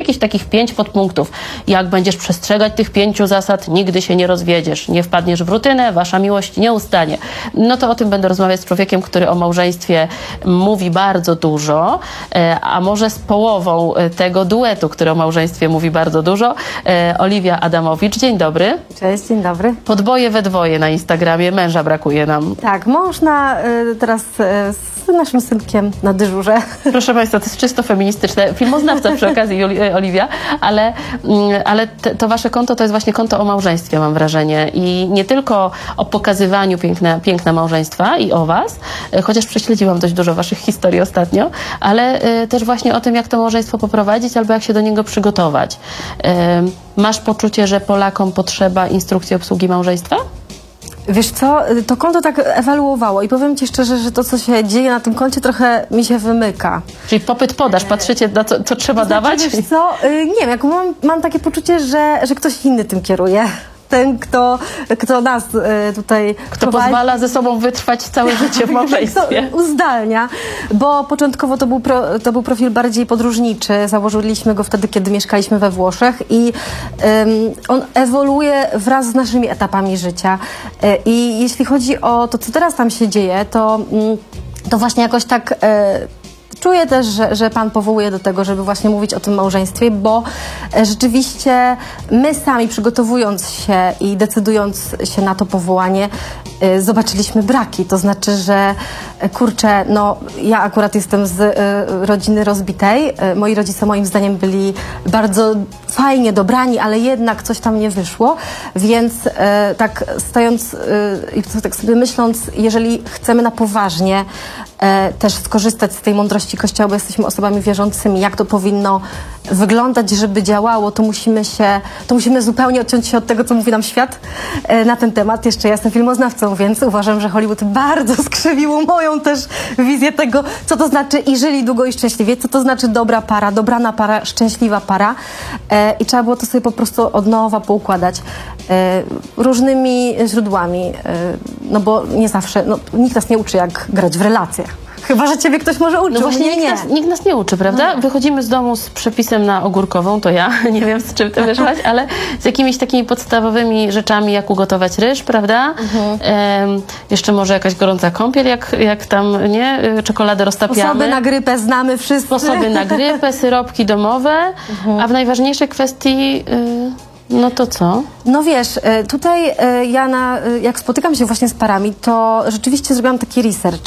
jakichś takich 5 podpunktów. Jak będziesz przestrzegać tych 5 zasad, nigdy się nie rozwiedziesz, nie wpadniesz w rutynę, wasza miłość nie ustanie. No to o tym będę rozmawiać z człowiekiem, który o małżeństwie mówi bardzo dużo, a może z połową tego duetu, który o małżeństwie mówi bardzo dużo. Oliwia Adamowicz, dzień dobry. Cześć, dzień dobry. Podboje we dwoje na Instagramie, męża brakuje nam. Tak, mąż teraz z naszym synkiem na dyżurze. Proszę Państwa, to jest czysto feministyczne. Filmoznawca przy okazji, Oliwia, ale to wasze konto to jest właśnie konto o małżeństwie, mam wrażenie. I nie tylko o pokazywaniu piękna małżeństwa i o was, chociaż prześledziłam dość dużo waszych historii ostatnio, ale też właśnie o tym, jak to małżeństwo poprowadzić albo jak się do niego przygotować. Masz poczucie, że Polakom potrzeba instrukcji obsługi małżeństwa? Wiesz co, to konto tak ewaluowało i powiem ci szczerze, że to, co się dzieje na tym koncie, trochę mi się wymyka. Czyli popyt, podaż, patrzycie na co trzeba dawać? Wiesz co, nie wiem, mam takie poczucie, że ktoś inny tym kieruje. Ten, kto nas tutaj Kto pozwala ze sobą wytrwać całe życie w małżeństwie. Uzdalnia, bo początkowo to był profil bardziej podróżniczy. Założyliśmy go wtedy, kiedy mieszkaliśmy we Włoszech i on ewoluuje wraz z naszymi etapami życia. I jeśli chodzi o to, co teraz tam się dzieje, to właśnie jakoś tak... Czuję też, że Pan powołuje do tego, żeby właśnie mówić o tym małżeństwie, bo rzeczywiście my sami przygotowując się i decydując się na to powołanie, zobaczyliśmy braki. To znaczy, że kurczę, no ja akurat jestem z rodziny rozbitej. Moi rodzice moim zdaniem byli bardzo fajnie dobrani, ale jednak coś tam nie wyszło. Więc tak stojąc i tak sobie myśląc, jeżeli chcemy na poważnie też skorzystać z tej mądrości Kościoła, bo jesteśmy osobami wierzącymi, jak to powinno wyglądać, żeby działało, to musimy zupełnie odciąć się od tego, co mówi nam świat na ten temat. Jeszcze ja jestem filmoznawcą, więc uważam, że Hollywood bardzo skrzywiło moją też wizję tego, co to znaczy i żyli długo i szczęśliwie, co to znaczy dobra para, dobrana para, szczęśliwa para i trzeba było to sobie po prostu od nowa poukładać różnymi źródłami, no bo nie zawsze, nikt nas nie uczy, jak grać w relacje. Chyba, że ciebie ktoś może uczył. No właśnie nikt nas nie uczy, prawda? No. Wychodzimy z domu z przepisem na ogórkową, to ja, nie wiem z czym ty wyszłaś, ale z jakimiś takimi podstawowymi rzeczami, jak ugotować ryż, prawda? Jeszcze może jakaś gorąca kąpiel, jak tam, nie? Czekoladę roztapiamy. Sposoby na grypę znamy wszyscy. Sposoby na grypę, syropki domowe, a w najważniejszej kwestii... No to co? No wiesz, tutaj ja jak spotykam się właśnie z parami, to rzeczywiście zrobiłam taki research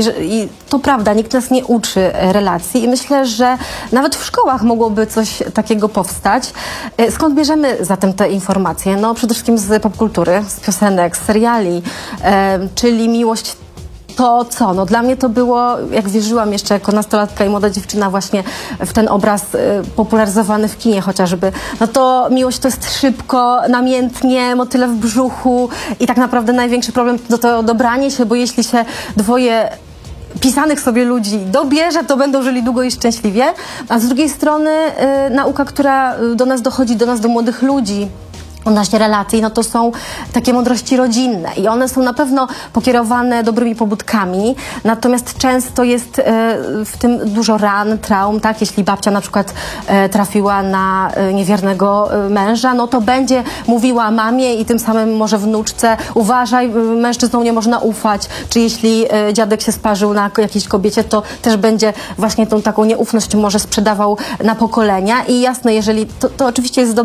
i to prawda, nikt nas nie uczy relacji i myślę, że nawet w szkołach mogłoby coś takiego powstać. Skąd bierzemy zatem te informacje? No przede wszystkim z popkultury, z piosenek, z seriali, czyli miłość. To co? No dla mnie to było, jak wierzyłam jeszcze jako nastolatka i młoda dziewczyna właśnie w ten obraz popularyzowany w kinie chociażby, no to miłość to jest szybko, namiętnie, motyle w brzuchu i tak naprawdę największy problem to dobranie się, bo jeśli się dwoje pisanych sobie ludzi dobierze, to będą żyli długo i szczęśliwie, a z drugiej strony nauka, która do nas dochodzi, do młodych ludzi, odnośnie relacji, no to są takie mądrości rodzinne i one są na pewno pokierowane dobrymi pobudkami, natomiast często jest w tym dużo ran, traum, tak? Jeśli babcia na przykład trafiła na niewiernego męża, no to będzie mówiła mamie i tym samym może wnuczce, uważaj, mężczyznom nie można ufać, czy jeśli dziadek się sparzył na jakiejś kobiecie, to też będzie właśnie tą taką nieufność może sprzedawał na pokolenia i jasne, jeżeli to oczywiście jest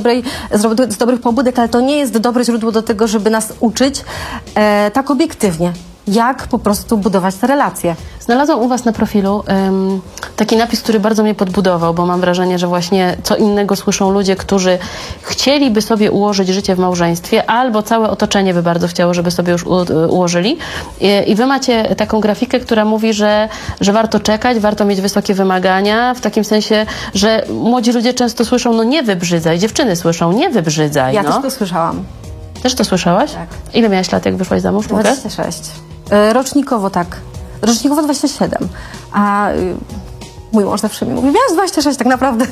z dobrych pobudek, ale to nie jest dobre źródło do tego, żeby nas uczyć tak obiektywnie, jak po prostu budować te relacje. Znalazłam u was na profilu taki napis, który bardzo mnie podbudował, bo mam wrażenie, że właśnie co innego słyszą ludzie, którzy chcieliby sobie ułożyć życie w małżeństwie, albo całe otoczenie by bardzo chciało, żeby sobie już ułożyli. I wy macie taką grafikę, która mówi, że warto czekać, warto mieć wysokie wymagania, w takim sensie, że młodzi ludzie często słyszą, no nie wybrzydzaj, dziewczyny słyszą, nie wybrzydzaj. Ja też to słyszałam. Też to słyszałaś? Tak. Ile miałaś lat, jak wyszłaś za mąż? 26. Rocznikowo tak. Rocznikowo 27. A Mój mąż zawsze mi mówi, miałaś 26 tak naprawdę.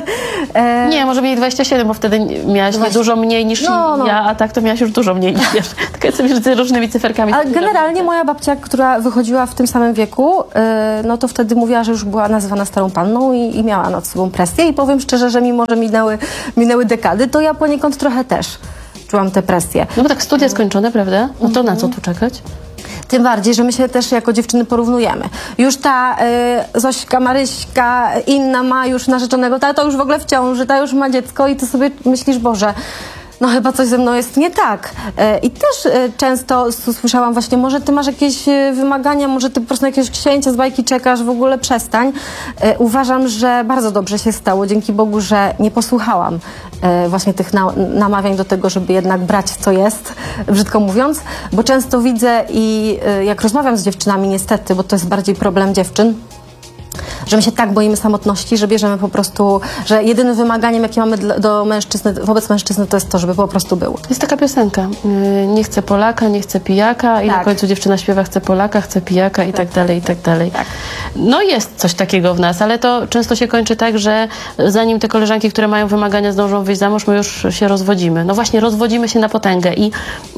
Nie, może mieli 27, bo wtedy miałaś dużo mniej niż ja, a tak to miałaś już dużo mniej niż wiesz. Tak ja sobie z różnymi cyferkami. Ale generalnie moja babcia, która wychodziła w tym samym wieku, no to wtedy mówiła, że już była nazywana starą panną i miała nad sobą presję. I powiem szczerze, że mimo, że minęły dekady, to ja poniekąd trochę też czułam tę presję. No bo tak studia skończone, prawda? No to na co tu czekać? Tym bardziej, że my się też jako dziewczyny porównujemy. Już ta Zośka, Maryśka, inna ma już narzeczonego, ta to już w ogóle w ciąży, ta już ma dziecko i ty sobie myślisz, Boże, no chyba coś ze mną jest nie tak. I też często słyszałam właśnie, może ty masz jakieś wymagania, może ty po prostu na jakieś księcia z bajki czekasz, w ogóle przestań. Uważam, że bardzo dobrze się stało, dzięki Bogu, że nie posłuchałam właśnie tych namawiań do tego, żeby jednak brać co jest, brzydko mówiąc, bo często widzę i jak rozmawiam z dziewczynami niestety, bo to jest bardziej problem dziewczyn, że my się tak boimy samotności, że bierzemy po prostu, że jedynym wymaganiem, jakie mamy do mężczyzny, wobec mężczyzny, to jest to, żeby po prostu był. Jest taka piosenka. Nie chcę Polaka, nie chcę pijaka i na końcu dziewczyna śpiewa chcę Polaka, chcę pijaka i tak dalej, i tak dalej. Tak. No jest coś takiego w nas, ale to często się kończy tak, że zanim te koleżanki, które mają wymagania, zdążą wyjść za mąż, my już się rozwodzimy. No właśnie, rozwodzimy się na potęgę i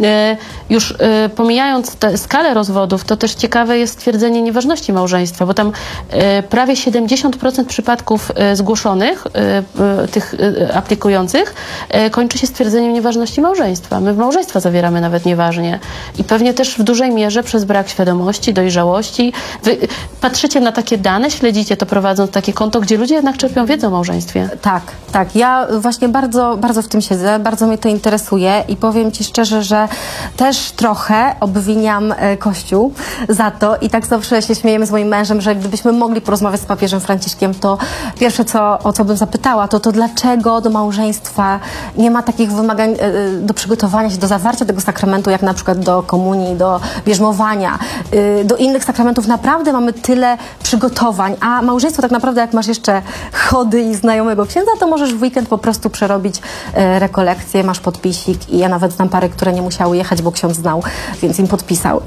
już pomijając tę skalę rozwodów, to też ciekawe jest stwierdzenie nieważności małżeństwa, bo tam prawie 70% przypadków zgłoszonych, tych aplikujących, kończy się stwierdzeniem nieważności małżeństwa. My w małżeństwa zawieramy nawet nieważnie. I pewnie też w dużej mierze przez brak świadomości, dojrzałości. Wy patrzycie na takie dane, śledzicie to prowadząc takie konto, gdzie ludzie jednak czerpią wiedzę o małżeństwie. Tak, tak. Ja właśnie bardzo, bardzo w tym siedzę, bardzo mnie to interesuje i powiem ci szczerze, że też trochę obwiniam Kościół za to i tak zawsze się śmiejemy z moim mężem, że gdybyśmy mogli porozmawiać z papieżem Franciszkiem, to pierwsze, o co bym zapytała, to dlaczego do małżeństwa nie ma takich wymagań do przygotowania się, do zawarcia tego sakramentu, jak na przykład do komunii, do bierzmowania, do innych sakramentów. Naprawdę mamy tyle przygotowań, a małżeństwo tak naprawdę, jak masz jeszcze chody i znajomego księdza, to możesz w weekend po prostu przerobić rekolekcję, masz podpisik i ja nawet znam pary, które nie musiały jechać, bo ksiądz znał, więc im podpisał.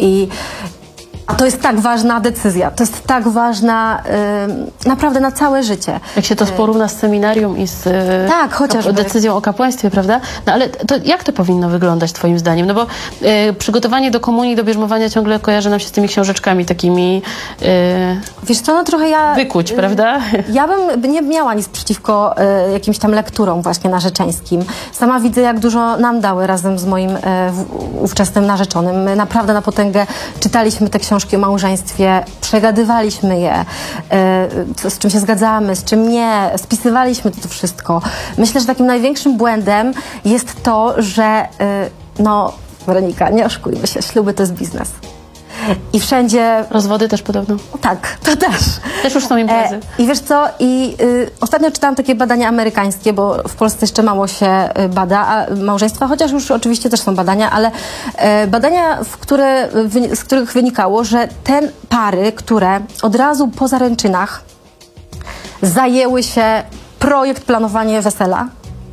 A to jest tak ważna decyzja, to jest tak ważna naprawdę na całe życie. Jak się to porówna z seminarium i z tak, chociażby decyzją o kapłaństwie, prawda? No ale to jak to powinno wyglądać twoim zdaniem? No bo przygotowanie do komunii, do bierzmowania ciągle kojarzy nam się z tymi książeczkami takimi wiesz co, no trochę wykuć, prawda? Ja bym nie miała nic przeciwko jakimś tam lekturom właśnie narzeczeńskim. Sama widzę, jak dużo nam dały razem z moim ówczesnym narzeczonym. My naprawdę na potęgę czytaliśmy te książki o małżeństwie, przegadywaliśmy je, z czym się zgadzamy, z czym nie, spisywaliśmy to wszystko. Myślę, że takim największym błędem jest to, że no, Weronika, nie oszukujmy się, śluby to jest biznes. I wszędzie... Rozwody też podobno. Tak, to też. Też już są imprezy. I wiesz co, ostatnio czytałam takie badania amerykańskie, bo w Polsce jeszcze mało się bada małżeństwa, chociaż już oczywiście też są badania, ale badania, z których wynikało, że te pary, które od razu po zaręczynach zajęły się projekt planowania wesela,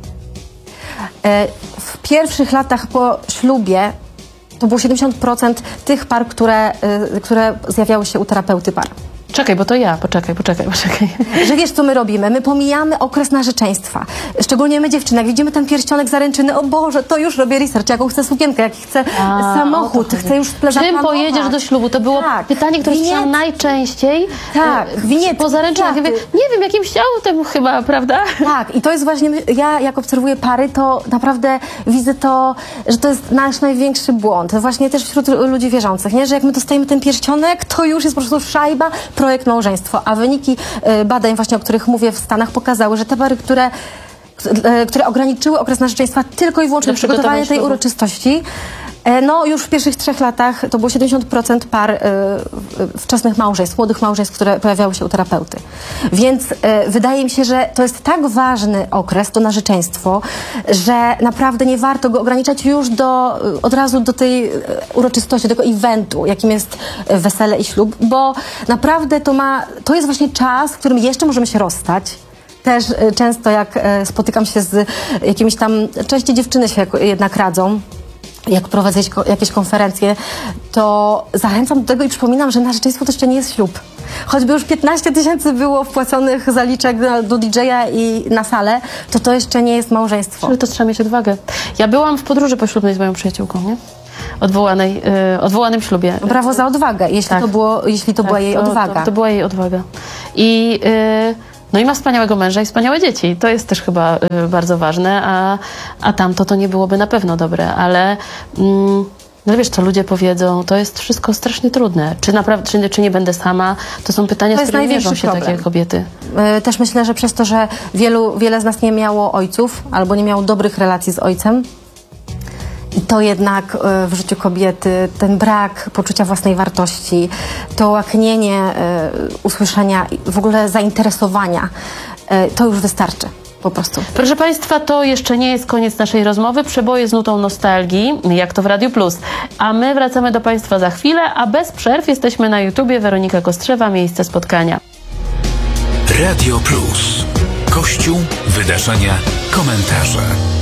w pierwszych latach po ślubie to było 70% tych par, które zjawiały się u terapeuty par. Czekaj, bo to ja. Poczekaj. Że wiesz, co my robimy? My pomijamy okres narzeczeństwa. Szczególnie my, dziewczyny, jak widzimy ten pierścionek zaręczyny, o Boże, to już robię research, jaką chcę sukienkę, jaki chcę samochód, chcę już Czym pojedziesz do ślubu? To było pytanie, które słyszałam najczęściej. Tak, po zaręczynach. Ja nie wiem, jakimś autem chyba, prawda? Tak, i to jest właśnie, ja jak obserwuję pary, to naprawdę widzę to, że to jest nasz największy błąd. Właśnie też wśród ludzi wierzących, nie? Że jak my dostajemy ten pierścionek, to już jest po prostu szajba, projekt małżeństwo, a wyniki badań właśnie, o których mówię w Stanach, pokazały, że te pary, które ograniczyły okres narzeczeństwa tylko i wyłącznie do przygotowania tej uroczystości, no już w pierwszych 3 latach to było 70% par wczesnych małżeństw, młodych małżeństw, które pojawiały się u terapeuty. Więc wydaje mi się, że to jest tak ważny okres, to narzeczeństwo, że naprawdę nie warto go ograniczać już od razu do tej uroczystości, do tego eventu, jakim jest wesele i ślub, bo naprawdę to jest właśnie czas, w którym jeszcze możemy się rozstać. Też często jak spotykam się z jakimiś tam, częściej dziewczyny się jednak radzą, jak prowadzę jakieś konferencje, to zachęcam do tego i przypominam, że narzeczeństwo to jeszcze nie jest ślub. Choćby już 15 000 było wpłaconych zaliczek do DJ-a i na salę, to jeszcze nie jest małżeństwo. Ale to trzeba mieć odwagę. Ja byłam w podróży poślubnej z moją przyjaciółką, nie? Odwołanym ślubie. Brawo za odwagę, jeśli to była jej odwaga. To była jej odwaga. I no i ma wspaniałego męża i wspaniałe dzieci. To jest też chyba bardzo ważne, a tamto to nie byłoby na pewno dobre, ale no wiesz, co ludzie powiedzą, to jest wszystko strasznie trudne. Czy naprawdę, czy nie będę sama? To są pytania, z którymi mierzą się takie kobiety. Też myślę, że przez to, że wiele z nas nie miało ojców albo nie miało dobrych relacji z ojcem, i to jednak w życiu kobiety, ten brak poczucia własnej wartości, to łaknienie usłyszenia, w ogóle zainteresowania, to już wystarczy. Po prostu. Proszę Państwa, to jeszcze nie jest koniec naszej rozmowy. Przeboje z nutą nostalgii, jak to w Radiu Plus. A my wracamy do Państwa za chwilę, a bez przerw jesteśmy na YouTubie. Weronika Kostrzewa, miejsce spotkania. Radio Plus. Kościół, wydarzenia, komentarze.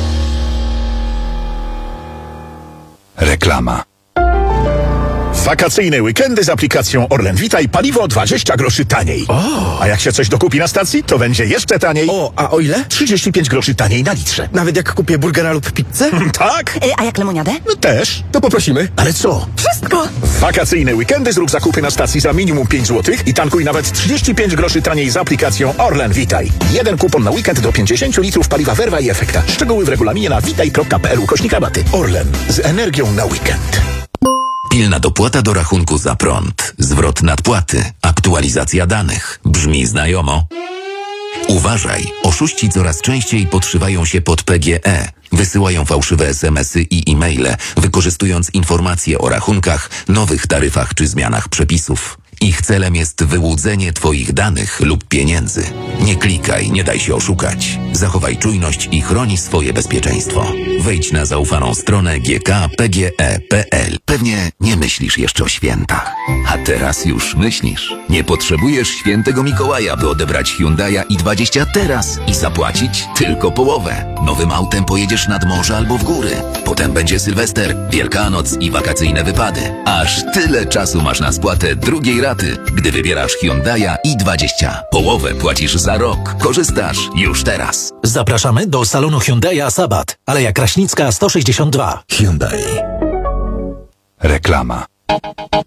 Reklama. Wakacyjne weekendy z aplikacją Orlen Vita i paliwo 20 groszy taniej. A jak się coś dokupi na stacji, to będzie jeszcze taniej. A o ile? 35 groszy taniej na litrze. Nawet jak kupię burgera lub pizzę? Tak? A jak lemoniadę? Też. To poprosimy. Ale co? Wszystko! Wakacyjne weekendy zrób zakupy na stacji za minimum 5 zł i tankuj nawet 35 groszy taniej z aplikacją Orlen Vitaj. Jeden kupon na weekend do 50 litrów paliwa Verva i Efekta. Szczegóły w regulaminie na vitaj.pl/rabaty. Orlen. Z energią na weekend. Pilna dopłata do rachunku za prąd, zwrot nadpłaty, aktualizacja danych. Brzmi znajomo? Uważaj, oszuści coraz częściej podszywają się pod PGE. Wysyłają fałszywe SMS-y i e-maile, wykorzystując informacje o rachunkach, nowych taryfach czy zmianach przepisów. Ich celem jest wyłudzenie Twoich danych lub pieniędzy. Nie klikaj, nie daj się oszukać. Zachowaj czujność i chroni swoje bezpieczeństwo. Wejdź na zaufaną stronę gkpge.pl. Pewnie nie myślisz jeszcze o świętach. A teraz już myślisz. Nie potrzebujesz świętego Mikołaja, by odebrać Hyundai'a i20 teraz i zapłacić tylko połowę. Nowym autem pojedziesz nad morze albo w góry. Potem będzie Sylwester, Wielkanoc i wakacyjne wypady. Aż tyle czasu masz na spłatę drugiej raty, gdy wybierasz Hyundai'a i20. Połowę płacisz za rok. Korzystasz już teraz. Zapraszamy do salonu Hyundai'a Sabat, Aleja Kraśnicka 162. Hyundai. Reklama.